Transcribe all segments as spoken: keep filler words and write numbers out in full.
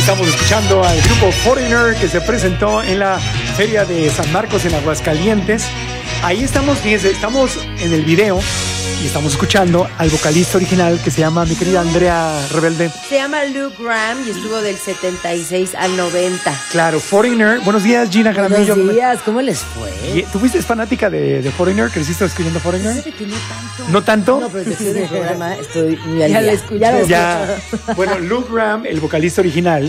Estamos escuchando al grupo Foreigner que se presentó en la Feria de San Marcos en Aguascalientes. Ahí estamos, fíjense, estamos en el video y estamos escuchando al vocalista original que se llama mi querida Andrea Rebelde. Se llama Luke Graham y estuvo del setenta y seis al noventa. Claro, Foreigner. Buenos días, Gina Jaramillo. Buenos días, ¿cómo les fue? ¿Tú fuiste fanática de, de Foreigner? ¿Creciste escuchando Foreigner? Fíjate que no tanto. ¿No tanto? No, pero después del programa estoy muy al día. Ya lo escucho. Ya lo Ya. Bueno, Luke Graham, el vocalista original,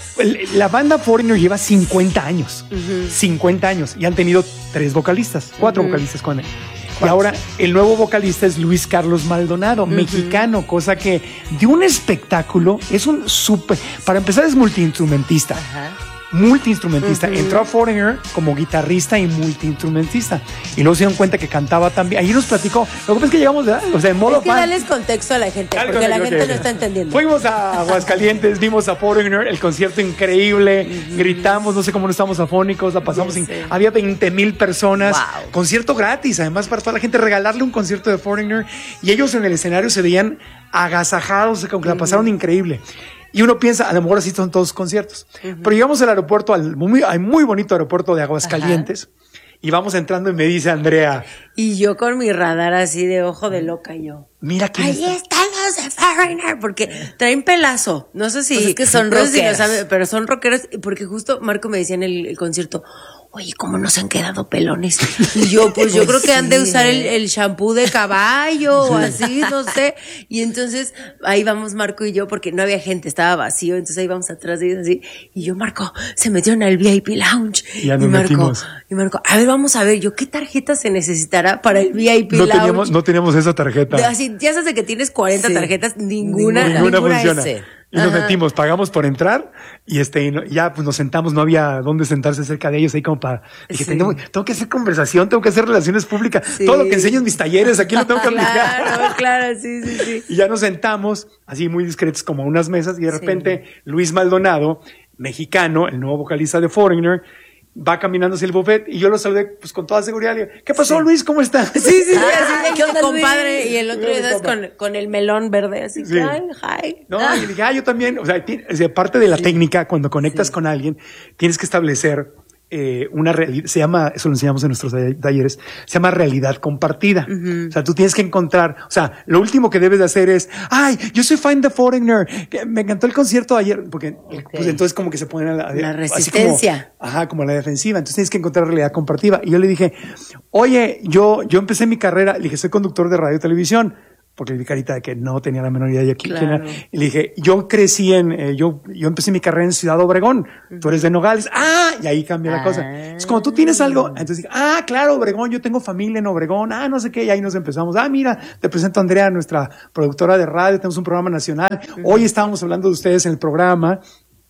la banda Foreigner lleva cincuenta años. Uh-huh. cincuenta años. Y han tenido tres vocalistas, cuatro uh-huh. vocalistas con él. Y ahora el nuevo vocalista es Luis Carlos Maldonado, uh-huh. mexicano, cosa que de un espectáculo es un súper... Para empezar es multiinstrumentista. Uh-huh. multiinstrumentista, uh-huh. entró a Foreigner como guitarrista y multiinstrumentista y luego se dieron cuenta que cantaba también. Ahí nos platicó, lo que pasa es que llegamos, ¿verdad? O sea, en modo es que fan. Darles contexto a la gente, Dale porque contexto, la gente okay. no está entendiendo. Fuimos a Aguascalientes, vimos a Foreigner, el concierto increíble, uh-huh. gritamos, no sé cómo no estamos afónicos, la pasamos, sí, in... sí. había veinte mil personas, wow. concierto gratis, además para toda la gente, regalarle un concierto de Foreigner, y ellos en el escenario se veían agasajados, como que uh-huh. la pasaron increíble. Y uno piensa, a lo mejor así son todos los conciertos. Uh-huh. Pero llegamos al aeropuerto, al muy, al muy bonito aeropuerto de Aguascalientes, uh-huh. y vamos entrando y me dice Andrea. Y yo con mi radar así de ojo de loca, y yo. Mira quién Ahí está. están los de Foreigner, porque traen pelazo. No sé si. Pues es que son no sé rockeros. Si lo saben, pero son rockeros, porque justo Marco me decía en el, el concierto. Oye, ¿cómo nos han quedado pelones? Y yo, pues yo creo que han de usar el, el shampoo de caballo o así, no sé. Y entonces ahí vamos Marco y yo, porque no había gente, estaba vacío, entonces ahí vamos atrás de ellos así. Y yo, Marco, se metieron al V I P Lounge. Ya nos y Marco, metimos. y Marco, a ver, vamos a ver, yo, ¿qué tarjeta se necesitará para el V I P no Lounge? Teníamos, no teníamos esa tarjeta. De, así, ya sabes de que tienes cuarenta sí. tarjetas, ninguna, ninguna, ninguna funciona. ese. Y nos Ajá. metimos, pagamos por entrar y este y no, ya pues nos sentamos, no había dónde sentarse cerca de ellos ahí como para dije, sí. tengo, tengo que hacer conversación, tengo que hacer relaciones públicas, sí. todo lo que enseño en mis talleres aquí lo tengo que aplicar. Claro, claro, sí, sí, sí. Y ya nos sentamos así muy discretos como a unas mesas y de repente sí. Luis Maldonado, mexicano, el nuevo vocalista de Foreigner, va caminando hacia el buffet y yo lo saludé pues con toda seguridad. Le digo, ¿qué pasó, sí. Luis? ¿Cómo estás? Sí, sí, sí. Ah, así de ¿qué onda, compadre? Luis? Y el otro día con, con el melón verde, así sí. que, ay, hi. No, y le dije, ah, yo también. O sea, o sea parte de la sí. técnica, cuando conectas sí. con alguien, tienes que establecer eh, una realidad, se llama, eso lo enseñamos en nuestros talleres, se llama realidad compartida. Uh-huh. O sea, tú tienes que encontrar, o sea, lo último que debes de hacer es, ay, yo soy fan de Foreigner, me encantó el concierto de ayer, porque okay. pues entonces como que se ponen a la, la resistencia. Así como, ajá, como la defensiva. Entonces tienes que encontrar realidad compartida. Y yo le dije, oye, yo, yo empecé mi carrera, le dije, soy conductor de radio y televisión. Porque le di carita de que no tenía la menor idea de quién claro. era. Y le dije, yo crecí en, eh, yo, yo empecé mi carrera en Ciudad Obregón. Uh-huh. Tú eres de Nogales. Ah, y ahí cambia ah. la cosa. Es como tú tienes algo. Entonces dije, ah, claro, Obregón, yo tengo familia en Obregón. Ah, no sé qué. Y ahí nos empezamos. Ah, mira, te presento a Andrea, nuestra productora de radio. Tenemos un programa nacional. Uh-huh. Hoy estábamos hablando de ustedes en el programa.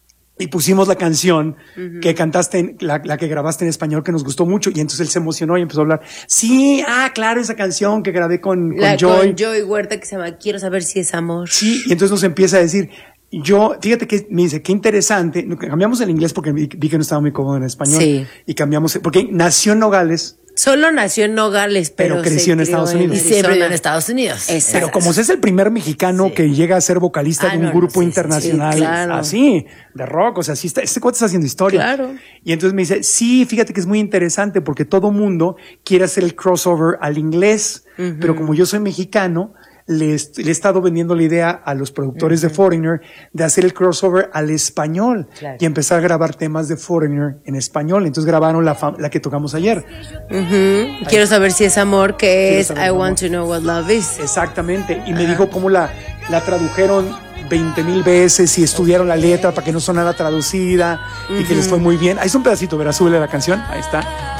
Y pusimos la canción uh-huh. que cantaste, en, la, la que grabaste en español, que nos gustó mucho. Y entonces él se emocionó y empezó a hablar. Sí, ah, claro, esa canción que grabé con, con la, Joy. Con Joy Huerta, que se llama Quiero saber si es amor. Sí, y entonces nos empieza a decir, yo, fíjate que me dice, qué interesante. Cambiamos el inglés porque vi, vi que no estaba muy cómodo en español. Sí. Y cambiamos, porque nació en Nogales. Solo nació en Nogales, pero, pero creció en Estados Unidos. Y siempre vivió en Estados Unidos. Exacto. Pero como es el primer mexicano sí. que llega a ser vocalista ah, de un no, grupo no, sí, internacional, sí, claro. así, de rock, o sea, así está, este cuate está haciendo historia. Claro. Y entonces me dice, sí, fíjate que es muy interesante porque todo mundo quiere hacer el crossover al inglés, uh-huh. pero como yo soy mexicano, le, le he estado vendiendo la idea a los productores uh-huh. de Foreigner de hacer el crossover al español claro. y empezar a grabar temas de Foreigner en español. Entonces grabaron la, fam- la que tocamos ayer. Uh-huh. Quiero saber si es amor, que es I Want to Know What Love Is. Exactamente. Y uh-huh. me dijo cómo la, la tradujeron veinte mil veces y estudiaron la letra para que no sonara traducida uh-huh. y que les fue muy bien. Ahí es un pedacito, verás, súbele la canción. Ahí está.